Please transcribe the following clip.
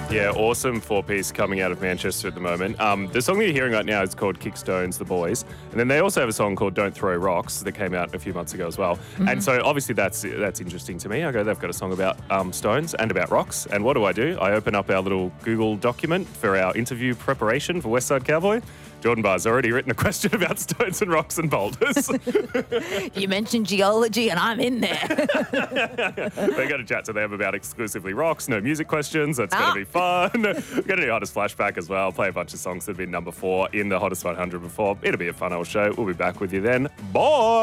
Yeah, awesome four-piece coming out of Manchester at the moment. The song that you're hearing right now is called Kickstones, The Boys. And then they also have a song called Don't Throw Rocks that came out a few months ago as well. And so obviously that's interesting to me. I go, they've got a song about stones and about rocks. And what do? I open up our little Google document for our interview preparation for West Side Cowboy. Jordan Barr's already written a question about stones and rocks and boulders. You mentioned geology and I'm in there. We're going to chat to them about exclusively rocks, no music questions. That's going to be fun. We're going to do Hottest Flashback as well. Play a bunch of songs that have been number 4 in the Hottest 100 before. It'll be a fun old show. We'll be back with you then. Bye.